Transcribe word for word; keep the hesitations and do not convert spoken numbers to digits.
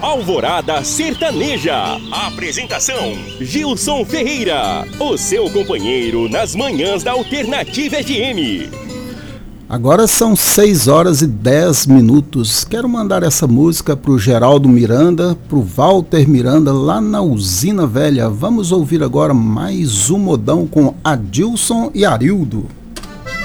Alvorada Sertaneja. Apresentação: Gilson Ferreira, o seu companheiro nas manhãs da Alternativa F M. Agora são seis horas e dez minutos. Quero mandar essa música pro Geraldo Miranda, pro Walter Miranda, lá na Usina Velha. Vamos ouvir agora mais um modão com Adilson e Arildo.